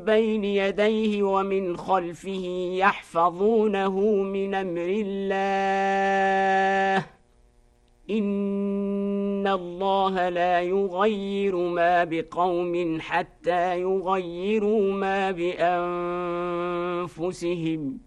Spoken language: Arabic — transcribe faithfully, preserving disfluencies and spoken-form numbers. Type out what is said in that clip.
بين يديه ومن خلفه يحفظونه من أمر الله إن الله لا يغير ما بقوم حتى يغيروا ما بأنفسهم